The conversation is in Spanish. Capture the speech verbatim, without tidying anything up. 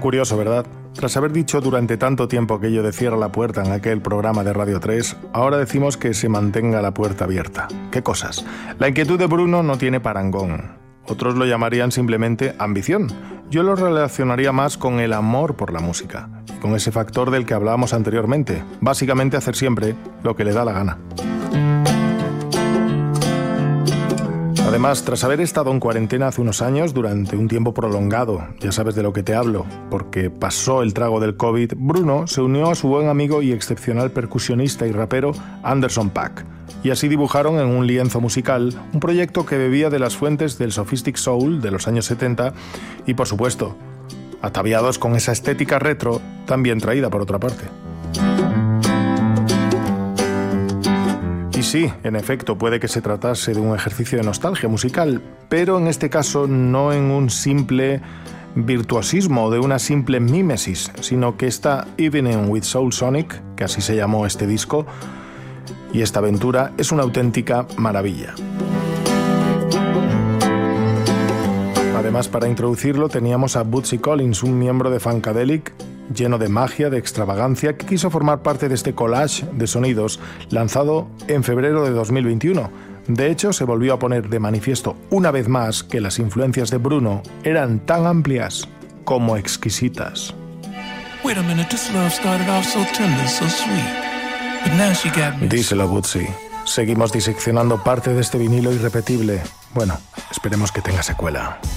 curioso, ¿verdad? Tras haber dicho durante tanto tiempo aquello de cierra la puerta en aquel programa de Radio tres, ahora decimos que se mantenga la puerta abierta. ¿Qué cosas? La inquietud de Bruno no tiene parangón. Otros lo llamarían simplemente ambición. Yo lo relacionaría más con el amor por la música, y con ese factor del que hablábamos anteriormente, básicamente hacer siempre lo que le da la gana. Además, tras haber estado en cuarentena hace unos años, durante un tiempo prolongado, ya sabes de lo que te hablo, porque pasó el trago del COVID, Bruno se unió a su buen amigo y excepcional percusionista y rapero Anderson .Paak, y así dibujaron en un lienzo musical un proyecto que bebía de las fuentes del Sophistic Soul de los años setenta y, por supuesto, ataviados con esa estética retro, también traída por otra parte. Y sí, en efecto, puede que se tratase de un ejercicio de nostalgia musical, pero en este caso no en un simple virtuosismo o de una simple mímesis, sino que esta Evening with Soul Sonic, que así se llamó este disco, y esta aventura es una auténtica maravilla. Además, para introducirlo teníamos a Bootsy Collins, un miembro de Funkadelic, lleno de magia, de extravagancia, que quiso formar parte de este collage de sonidos lanzado en febrero de dos mil veintiuno. De hecho, se volvió a poner de manifiesto una vez más que las influencias de Bruno eran tan amplias como exquisitas. Díselo, Bootsy. Seguimos diseccionando parte de este vinilo irrepetible. Bueno, esperemos que tenga secuela.